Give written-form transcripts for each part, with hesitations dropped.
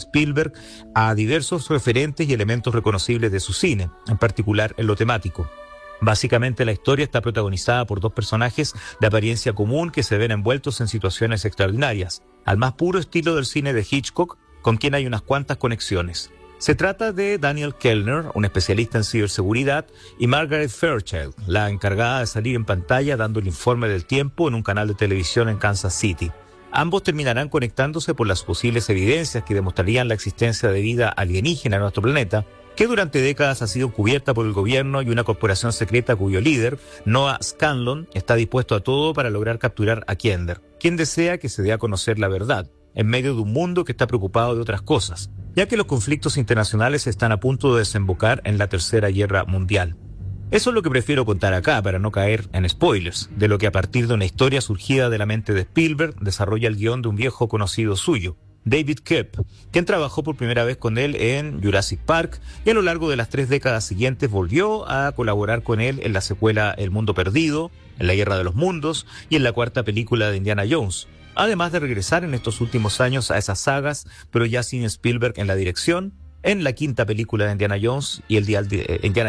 Spielberg a diversos referentes y elementos reconocibles de su cine, en particular en lo temático. Básicamente la historia está protagonizada por dos personajes de apariencia común que se ven envueltos en situaciones extraordinarias, al más puro estilo del cine de Hitchcock, con quien hay unas cuantas conexiones. Se trata de Daniel Kellner, un especialista en ciberseguridad, y Margaret Fairchild, la encargada de salir en pantalla dando el informe del tiempo en un canal de televisión en Kansas City. Ambos terminarán conectándose por las posibles evidencias que demostrarían la existencia de vida alienígena en nuestro planeta, que durante décadas ha sido cubierta por el gobierno y una corporación secreta cuyo líder, Noah Scanlon, está dispuesto a todo para lograr capturar a Kendall, quien desea que se dé a conocer la verdad, en medio de un mundo que está preocupado de otras cosas, ya que los conflictos internacionales están a punto de desembocar en la Tercera Guerra Mundial. Eso es lo que prefiero contar acá para no caer en spoilers, de lo que a partir de una historia surgida de la mente de Spielberg desarrolla el guión de un viejo conocido suyo, David Koepp, quien trabajó por primera vez con él en Jurassic Park y a lo largo de las 3 décadas siguientes volvió a colaborar con él en la secuela El Mundo Perdido, en La Guerra de los Mundos y en la 4ª película de Indiana Jones, además de regresar en estos últimos años a esas sagas, pero ya sin Spielberg en la dirección, en la 5ª película de Indiana Jones y el Dial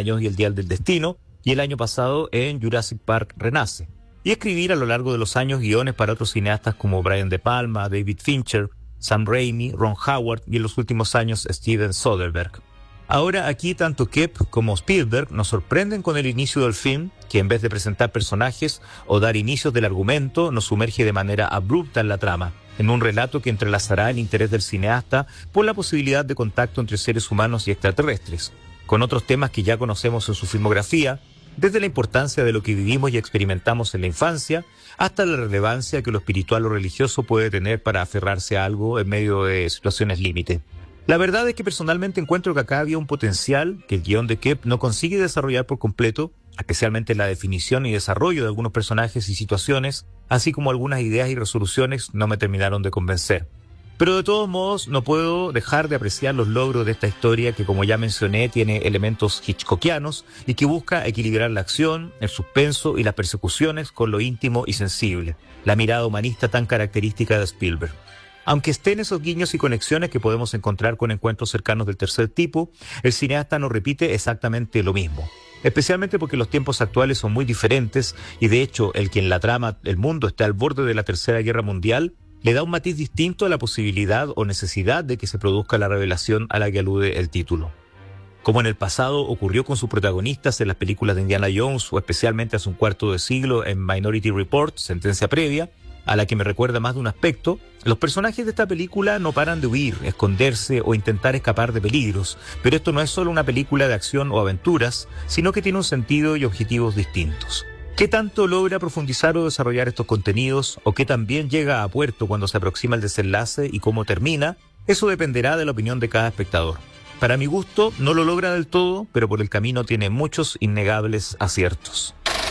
del Destino, y el año pasado en Jurassic Park Renace, y escribir a lo largo de los años guiones para otros cineastas como Brian De Palma, David Fincher, Sam Raimi, Ron Howard y en los últimos años Steven Soderbergh. Ahora aquí tanto Koepp como Spielberg nos sorprenden con el inicio del film, que en vez de presentar personajes o dar inicios del argumento, nos sumerge de manera abrupta en la trama, en un relato que entrelazará el interés del cineasta por la posibilidad de contacto entre seres humanos y extraterrestres, con otros temas que ya conocemos en su filmografía, desde la importancia de lo que vivimos y experimentamos en la infancia, hasta la relevancia que lo espiritual o religioso puede tener para aferrarse a algo en medio de situaciones límite. La verdad es que personalmente encuentro que acá había un potencial que el guión de Koepp no consigue desarrollar por completo, especialmente la definición y desarrollo de algunos personajes y situaciones, así como algunas ideas y resoluciones no me terminaron de convencer. Pero de todos modos no puedo dejar de apreciar los logros de esta historia que, como ya mencioné, tiene elementos hitchcockianos y que busca equilibrar la acción, el suspenso y las persecuciones con lo íntimo y sensible, la mirada humanista tan característica de Spielberg. Aunque estén esos guiños y conexiones que podemos encontrar con encuentros cercanos del tercer tipo, el cineasta nos repite exactamente lo mismo. Especialmente porque los tiempos actuales son muy diferentes y de hecho el que en la trama el mundo esté al borde de la Tercera Guerra Mundial le da un matiz distinto a la posibilidad o necesidad de que se produzca la revelación a la que alude el título. Como en el pasado ocurrió con sus protagonistas en las películas de Indiana Jones o especialmente hace un cuarto de siglo en Minority Report, Sentencia Previa, a la que me recuerda más de un aspecto, los personajes de esta película no paran de huir, esconderse o intentar escapar de peligros, pero esto no es solo una película de acción o aventuras, sino que tiene un sentido y objetivos distintos. ¿Qué tanto logra profundizar o desarrollar estos contenidos o qué también llega a puerto cuando se aproxima el desenlace y cómo termina? Eso dependerá de la opinión de cada espectador. Para mi gusto no lo logra del todo, pero por el camino tiene muchos innegables aciertos.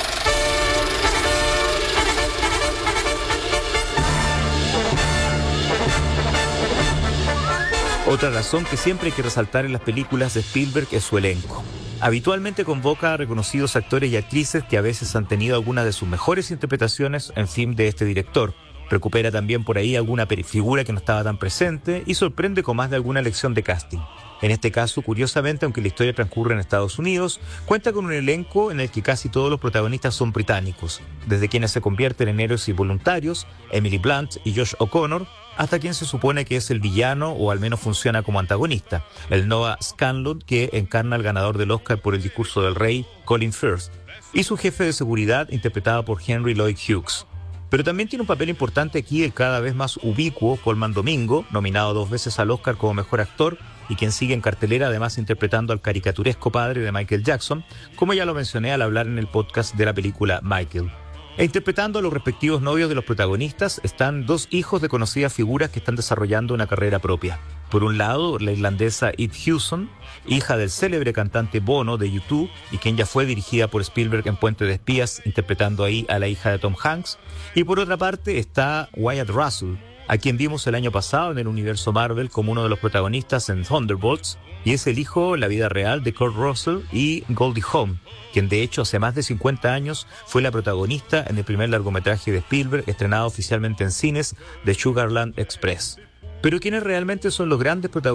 Otra razón que siempre hay que resaltar en las películas de Spielberg es su elenco. Habitualmente convoca a reconocidos actores y actrices que a veces han tenido algunas de sus mejores interpretaciones en film de este director. Recupera también por ahí alguna figura que no estaba tan presente y sorprende con más de alguna elección de casting. En este caso, curiosamente, aunque la historia transcurre en Estados Unidos, cuenta con un elenco en el que casi todos los protagonistas son británicos, desde quienes se convierten en héroes y voluntarios, Emily Blunt y Josh O'Connor, hasta quien se supone que es el villano o al menos funciona como antagonista, el Noah Scanlon, que encarna al ganador del Oscar por El discurso del rey, Colin Firth, y su jefe de seguridad interpretado por Henry Lloyd Hughes. Pero también tiene un papel importante aquí el cada vez más ubicuo Colman Domingo, nominado 2 veces al Oscar como mejor actor y quien sigue en cartelera además interpretando al caricaturesco padre de Michael Jackson, como ya lo mencioné al hablar en el podcast de la película Michael. E interpretando a los respectivos novios de los protagonistas están 2 hijos de conocidas figuras que están desarrollando una carrera propia. Por un lado, la irlandesa Eve Hewson, hija del célebre cantante Bono de U2 y quien ya fue dirigida por Spielberg en Puente de Espías, interpretando ahí a la hija de Tom Hanks. Y por otra parte está Wyatt Russell, a quien vimos el año pasado en el universo Marvel como uno de los protagonistas en Thunderbolts, y es el hijo en la vida real de Kurt Russell y Goldie Hawn, quien de hecho hace más de 50 años fue la protagonista en el primer largometraje de Spielberg estrenado oficialmente en cines, de Sugarland Express. Pero ¿quiénes realmente son los grandes protagonistas